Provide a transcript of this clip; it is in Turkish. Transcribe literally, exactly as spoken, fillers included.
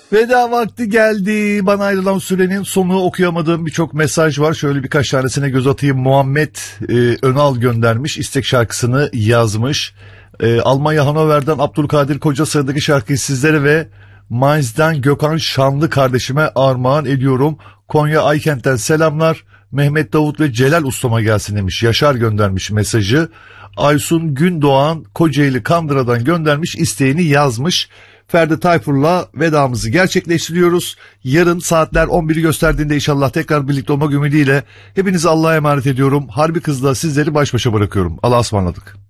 Veda vakti geldi. Bana ayrılan sürenin sonu, okuyamadığım birçok mesaj var. Şöyle birkaç tanesine göz atayım. Muhammed e, Önal göndermiş. İstek şarkısını yazmış. E, Almanya Hannover'den Abdülkadir Koca sıradaki şarkıyı sizlere ve Mainz'den Gökhan Şanlı kardeşime armağan ediyorum. Konya Aykent'ten selamlar. Mehmet Davut ve Celal Ustama gelsin demiş. Yaşar göndermiş mesajı. Aysun Gündoğan Kocaeli Kandıra'dan göndermiş, isteğini yazmış. Ferdi Tayfur'la vedamızı gerçekleştiriyoruz. Yarın saatler on biri gösterdiğinde inşallah tekrar birlikte olmak ümidiyle hepinizi Allah'a emanet ediyorum. Harbi Kız'la sizleri baş başa bırakıyorum. Allah'a ısmarladık.